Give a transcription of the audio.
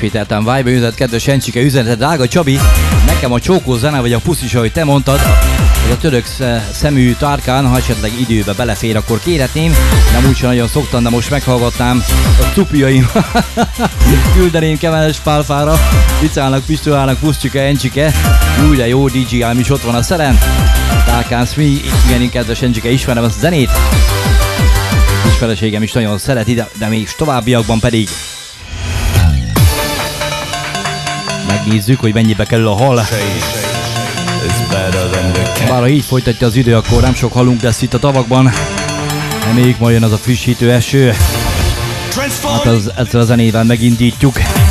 ismételtem Vibe üzenet, kedves Encsike üzenetet, drága Csabi, nekem a csókó zene, vagy a puszis, ahogy te mondtad, az a török szemű Tarkán, ha esetleg időbe belefér, akkor kérhetném, nem úgyse nagyon szoktam, de most meghallgatnám a cupjaim, küldeném Kemenes Pálfára, viccelnek, pisztolálnak, Puszcsika, Encsike, új de jó, DJ Ám is ott van a szeren, Tarkán Smee, igen, kedves Encsike, ismerem ezt a zenét, és feleségem is nagyon szereti, de még továbbiakban pedig megnézzük, hogy mennyibe kerül a hal. Bár ha így folytatja az idő, akkor nem sok halunk lesz itt a tavakban. Reméljük majd jön az a frissítő eső. Hát ezzel a zenével megindítjuk.